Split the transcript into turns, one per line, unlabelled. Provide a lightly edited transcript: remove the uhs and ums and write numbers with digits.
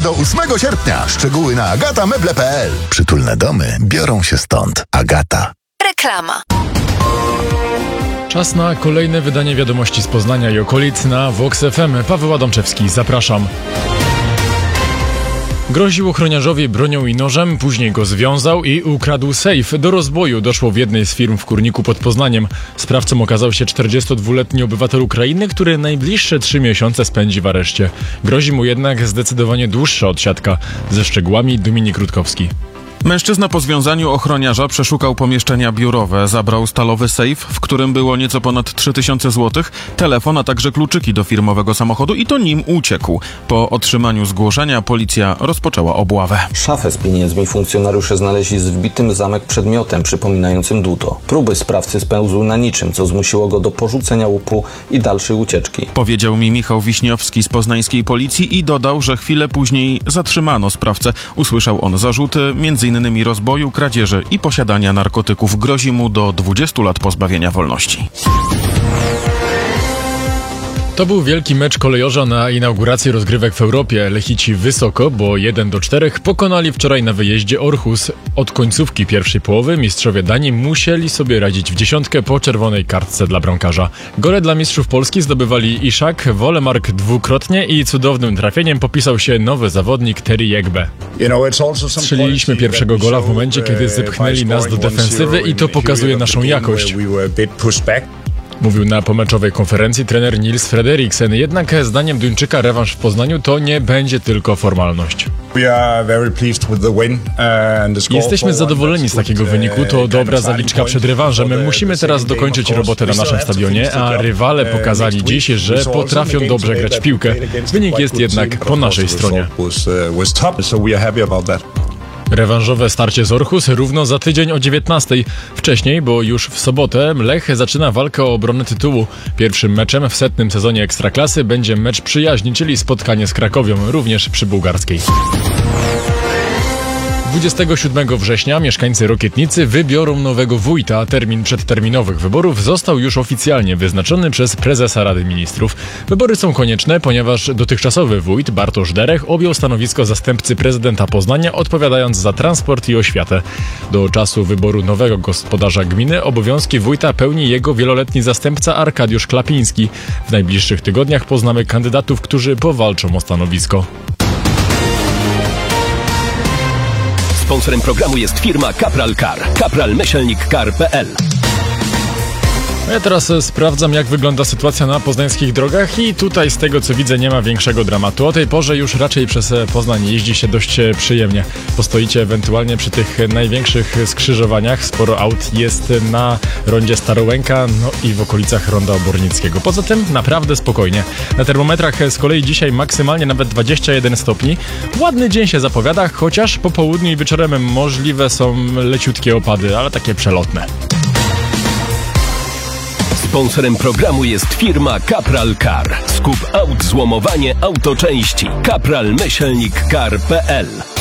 do 8 sierpnia. Szczegóły na agatameble.pl. Przytulne domy biorą się stąd. Agata.
Reklama.
Czas na kolejne wydanie wiadomości z Poznania i okolic na Vox FM. Paweł Adamczewski, zapraszam. Groził ochroniarzowi bronią i nożem, później go związał i ukradł sejf. Do rozboju doszło w jednej z firm w Kurniku pod Poznaniem. Sprawcą okazał się 42-letni obywatel Ukrainy, który najbliższe 3 miesiące spędzi w areszcie. Grozi mu jednak zdecydowanie dłuższa odsiadka. Ze szczegółami Dominik Rutkowski.
Mężczyzna po związaniu ochroniarza przeszukał pomieszczenia biurowe, zabrał stalowy sejf, w którym było nieco ponad 3000 zł, telefon, a także kluczyki do firmowego samochodu i to nim uciekł. Po otrzymaniu zgłoszenia policja rozpoczęła obławę.
Szafę z pieniędzmi funkcjonariusze znaleźli z wbitym w zamek przedmiotem przypominającym dłuto. Próby sprawcy spełzły na niczym, co zmusiło go do porzucenia łupu i dalszej ucieczki.
Powiedział mi Michał Wiśniowski z poznańskiej policji i dodał, że chwilę później zatrzymano sprawcę. Usłyszał on zarzuty, m.in. rozboju, kradzieży i posiadania narkotyków. Grozi mu do 20 lat pozbawienia wolności.
To był wielki mecz kolejorza na inaugurację rozgrywek w Europie. Lechici wysoko, bo 1-4 pokonali wczoraj na wyjeździe Orhus. Od końcówki pierwszej połowy mistrzowie Danii musieli sobie radzić w dziesiątkę po czerwonej kartce dla bramkarza. Gole dla mistrzów Polski zdobywali Iszak, Wolemark dwukrotnie i cudownym trafieniem popisał się nowy zawodnik Terry Jegbe. Strzeliliśmy pierwszego gola w momencie, kiedy zepchnęli nas do defensywy i to pokazuje naszą jakość. Mówił na pomeczowej konferencji trener Nils Frederiksen. Jednak zdaniem Duńczyka rewanż w Poznaniu to nie będzie tylko formalność. Jesteśmy zadowoleni z takiego wyniku, to dobra zaliczka przed rewanżem. Musimy teraz dokończyć robotę na naszym stadionie, a rywale pokazali dziś, że potrafią dobrze grać w piłkę. Wynik jest jednak po naszej stronie. Rewanżowe starcie z Orhus równo za tydzień o 19:00. Wcześniej, bo już w sobotę, Lech zaczyna walkę o obronę tytułu. Pierwszym meczem w 100. sezonie Ekstraklasy będzie mecz przyjaźni, czyli spotkanie z Krakowią, również przy Bułgarskiej. 27 września mieszkańcy Rokietnicy wybiorą nowego wójta. Termin przedterminowych wyborów został już oficjalnie wyznaczony przez prezesa Rady Ministrów. Wybory są konieczne, ponieważ dotychczasowy wójt Bartosz Derech objął stanowisko zastępcy prezydenta Poznania, odpowiadając za transport i oświatę. Do czasu wyboru nowego gospodarza gminy obowiązki wójta pełni jego wieloletni zastępca Arkadiusz Klapiński. W najbliższych tygodniach poznamy kandydatów, którzy powalczą o stanowisko.
Sponsorem programu jest firma Capral Car. Capral-car.pl.
Ja teraz sprawdzam, jak wygląda sytuacja na poznańskich drogach i tutaj z tego co widzę nie ma większego dramatu. O tej porze już raczej przez Poznań jeździ się dość przyjemnie. Postoicie ewentualnie przy tych największych skrzyżowaniach. Sporo aut jest na rondzie Starołęka, no i w okolicach ronda Obornickiego. Poza tym naprawdę spokojnie. Na termometrach z kolei dzisiaj maksymalnie nawet 21 stopni. Ładny dzień się zapowiada, chociaż po południu i wieczorem możliwe są leciutkie opady, ale takie przelotne.
Sponsorem programu jest firma Capral Car. Skup aut, złomowanie, autoczęści. Capral-car.pl